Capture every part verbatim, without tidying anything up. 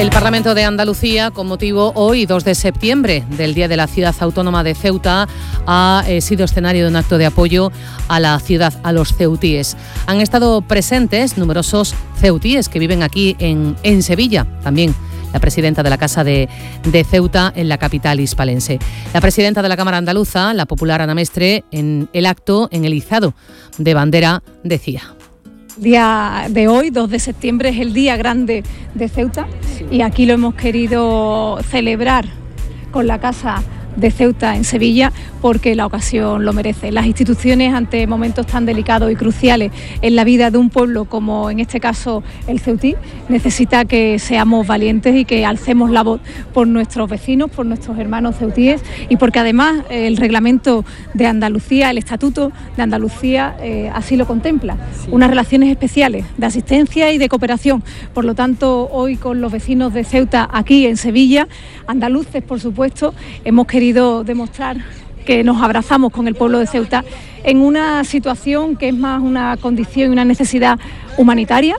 El Parlamento de Andalucía, con motivo hoy, dos de septiembre, del Día de la Ciudad Autónoma de Ceuta, ha eh, sido escenario de un acto de apoyo a la ciudad, a los ceutíes. Han estado presentes numerosos ceutíes que viven aquí en, en Sevilla, también la presidenta de la Casa de, de Ceuta en la capital hispalense. La presidenta de la Cámara Andaluza, la popular Ana Mestre, en el acto, en el izado de bandera, decía: El día de hoy, dos de septiembre, es el día grande de Ceuta, sí, y aquí lo hemos querido celebrar con la Casa de Ceuta en Sevilla porque la ocasión lo merece. Las instituciones, ante momentos tan delicados y cruciales en la vida de un pueblo como en este caso el ceutí, necesita que seamos valientes y que alcemos la voz por nuestros vecinos, por nuestros hermanos ceutíes, y porque además el reglamento de Andalucía, el estatuto de Andalucía eh, así lo contempla, sí, unas relaciones especiales de asistencia y de cooperación. Por lo tanto, hoy con los vecinos de Ceuta aquí en Sevilla, andaluces por supuesto, hemos querido querido demostrar que nos abrazamos con el pueblo de Ceuta en una situación que es más una condición y una necesidad humanitaria,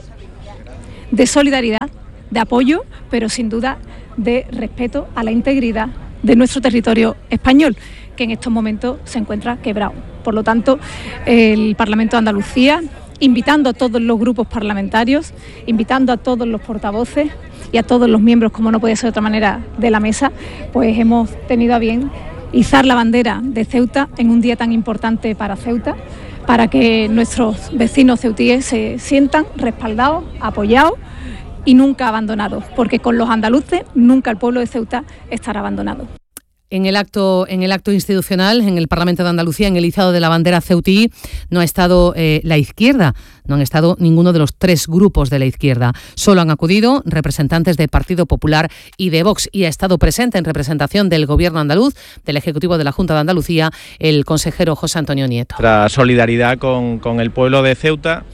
de solidaridad, de apoyo, pero sin duda de respeto a la integridad de nuestro territorio español, que en estos momentos se encuentra quebrado. Por lo tanto, el Parlamento de Andalucía, invitando a todos los grupos parlamentarios, invitando a todos los portavoces y a todos los miembros, como no puede ser de otra manera, de la mesa, pues hemos tenido a bien izar la bandera de Ceuta en un día tan importante para Ceuta, para que nuestros vecinos ceutíes se sientan respaldados, apoyados y nunca abandonados, porque con los andaluces nunca el pueblo de Ceuta estará abandonado. En el acto, en el acto institucional, en el Parlamento de Andalucía, en el izado de la bandera ceutí, no ha estado eh, la izquierda, no han estado ninguno de los tres grupos de la izquierda. Solo han acudido representantes de Partido Popular y de Vox, y ha estado presente en representación del Gobierno andaluz, del Ejecutivo de la Junta de Andalucía, el consejero José Antonio Nieto. Nuestra solidaridad con, con el pueblo de Ceuta,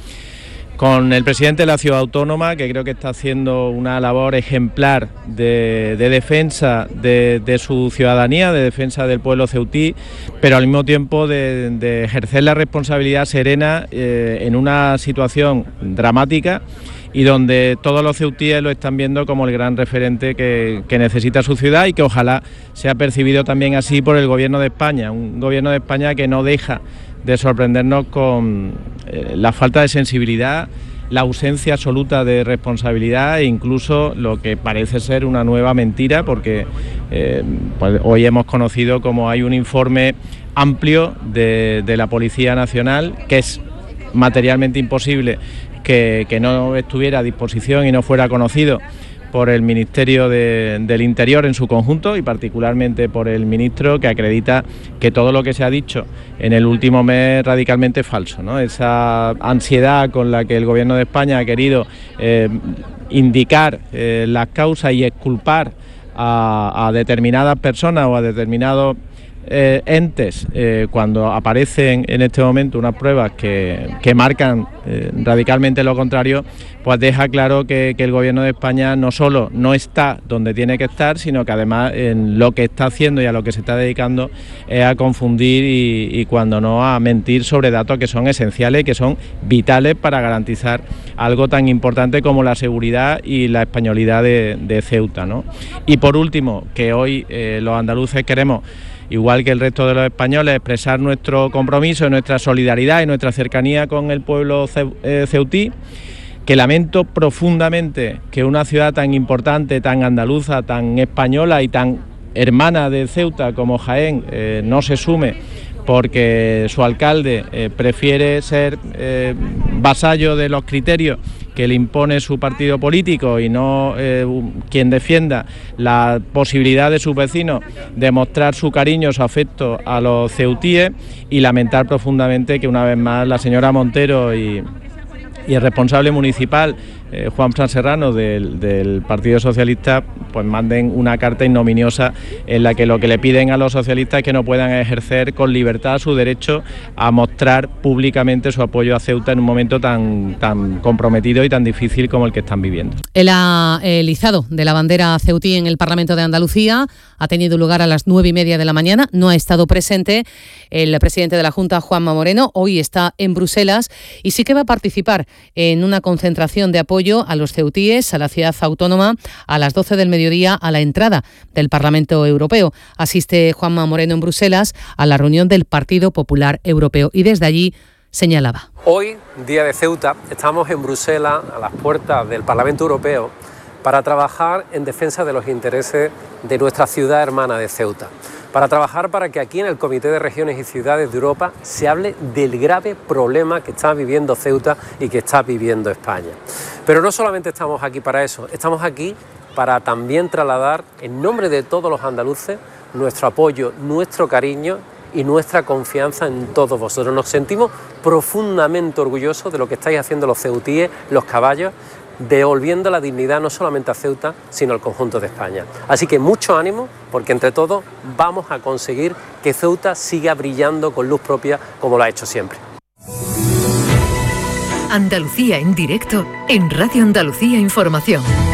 con el presidente de la ciudad autónoma, que creo que está haciendo una labor ejemplar de, de defensa de, de su ciudadanía, de defensa del pueblo ceutí, pero al mismo tiempo de, de ejercer la responsabilidad serena eh, en una situación dramática y donde todos los ceutíes lo están viendo como el gran referente que, que necesita su ciudad, y que ojalá sea percibido también así por el Gobierno de España, un Gobierno de España que no deja de sorprendernos con eh, la falta de sensibilidad, la ausencia absoluta de responsabilidad e incluso lo que parece ser una nueva mentira, porque eh, pues hoy hemos conocido como hay un informe amplio de, de la Policía Nacional, que es materialmente imposible que, que no estuviera a disposición y no fuera conocido por el Ministerio de, del Interior en su conjunto, y particularmente por el ministro, que acredita que todo lo que se ha dicho en el último mes es radicalmente falso, ¿no? Esa ansiedad con la que el Gobierno de España ha querido eh, indicar eh, las causas y exculpar a, a determinadas personas o a determinados Eh, entes eh, cuando aparecen en este momento unas pruebas que, que marcan eh, radicalmente lo contrario, pues deja claro que, que el Gobierno de España no solo no está donde tiene que estar, sino que además en lo que está haciendo y a lo que se está dedicando es a confundir y, y cuando no a mentir sobre datos que son esenciales y que son vitales para garantizar algo tan importante como la seguridad y la españolidad de, de Ceuta, ¿no? Y por último, que hoy eh, los andaluces queremos, igual que el resto de los españoles, expresar nuestro compromiso, nuestra solidaridad y nuestra cercanía con el pueblo ceutí, que lamento profundamente que una ciudad tan importante, tan andaluza, tan española y tan hermana de Ceuta como Jaén eh, no se sume, porque su alcalde eh, prefiere ser eh, vasallo de los criterios que le impone su partido político y no eh, quien defienda la posibilidad de sus vecinos de mostrar su cariño, su afecto a los ceutíes, y lamentar profundamente que una vez más la señora Montero y, y el responsable municipal Eh, Juan Fran Serrano del, del Partido Socialista pues manden una carta ignominiosa en la que lo que le piden a los socialistas es que no puedan ejercer con libertad su derecho a mostrar públicamente su apoyo a Ceuta en un momento tan, tan comprometido y tan difícil como el que están viviendo. El, el izado de la bandera ceutí en el Parlamento de Andalucía ha tenido lugar a las nueve y media de la mañana. No ha estado presente el presidente de la Junta, Juanma Moreno. Hoy está en Bruselas y sí que va a participar en una concentración de apoyo apoyo a los ceutíes, a la ciudad autónoma, a las doce del mediodía a la entrada del Parlamento Europeo. Asiste Juanma Moreno en Bruselas a la reunión del Partido Popular Europeo y desde allí señalaba. Hoy, día de Ceuta, estamos en Bruselas, a las puertas del Parlamento Europeo, para trabajar en defensa de los intereses de nuestra ciudad hermana de Ceuta. Para trabajar para que aquí en el Comité de Regiones y Ciudades de Europa se hable del grave problema que está viviendo Ceuta y que está viviendo España. Pero no solamente estamos aquí para eso, estamos aquí para también trasladar en nombre de todos los andaluces nuestro apoyo, nuestro cariño y nuestra confianza en todos vosotros. Nos sentimos profundamente orgullosos de lo que estáis haciendo los ceutíes, los caballos, devolviendo la dignidad no solamente a Ceuta, sino al conjunto de España. Así que mucho ánimo, porque entre todos vamos a conseguir que Ceuta siga brillando con luz propia como lo ha hecho siempre. Andalucía en directo en Radio Andalucía Información.